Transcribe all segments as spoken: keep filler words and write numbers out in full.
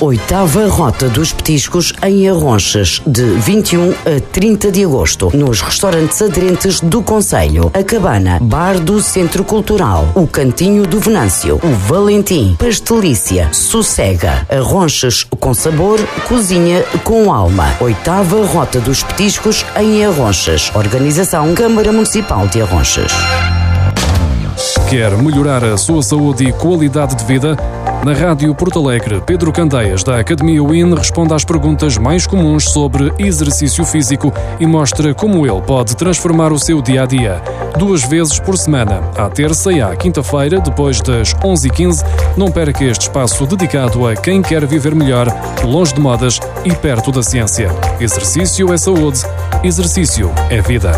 Oitava Rota dos Petiscos em Arronches, de vinte e um a trinta de agosto, nos restaurantes aderentes do concelho: a Cabana, Bar do Centro Cultural, o Cantinho do Venâncio, o Valentim, Pastelícia, Sossega. Arronches com sabor, cozinha com alma. Oitava Rota dos Petiscos em Arronches. Organização Câmara Municipal de Arronches. Quer melhorar a sua saúde e qualidade de vida? Na Rádio Porto Alegre, Pedro Candeias, da Academia Win, responde às perguntas mais comuns sobre exercício físico e mostra como ele pode transformar o seu dia-a-dia. Duas vezes por semana, à terça e à quinta-feira, depois das onze e quinze, não perca este espaço dedicado a quem quer viver melhor, longe de modas e perto da ciência. Exercício é saúde, exercício é vida.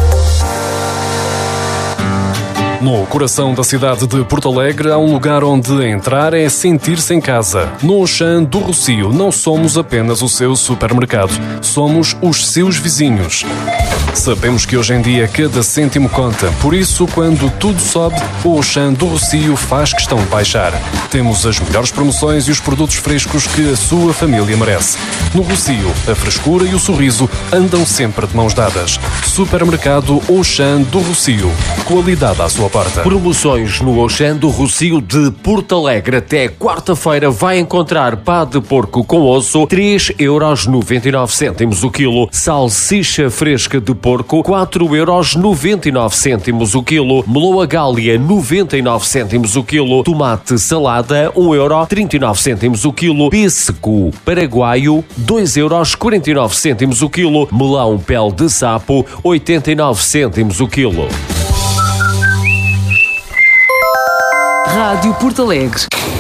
No coração da cidade de Porto Alegre há um lugar onde entrar é sentir-se em casa. No Auchan do Rossio não somos apenas o seu supermercado, somos os seus vizinhos. Sabemos que hoje em dia cada cêntimo conta, por isso quando tudo sobe, o Auchan do Rossio faz questão de baixar. Temos as melhores promoções e os produtos frescos que a sua família merece. No Rossio, a frescura e o sorriso andam sempre de mãos dadas. Supermercado Auchan do Rossio. Qualidade à sua porta. Promoções no Auchan do Rossio de Porto Alegre. Até quarta-feira vai encontrar pá de porco com osso, três euros e noventa e nove cêntimos o quilo. Salsicha fresca de porco, quatro euros e noventa e nove cêntimos o quilo. Meloa gália, noventa e nove cêntimos o quilo. Tomate salada, um euro e trinta e nove cêntimos o quilo. Pêssego paraguaio, dois euros e quarenta e nove cêntimos o quilo. Melão pele de sapo, oitenta e nove cêntimos o quilo. Rádio Porto Alegre.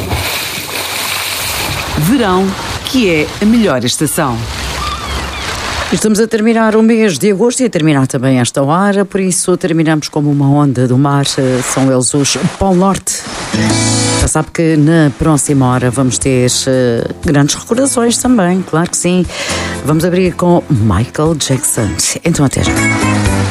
Verão, que é a melhor estação. Estamos a terminar o mês de agosto e a terminar também esta hora, por isso terminamos como uma onda do mar. São eles os Polo Norte. Já sabe que na próxima hora vamos ter uh, grandes recordações também, claro que sim. Vamos abrir com Michael Jackson. Então até já.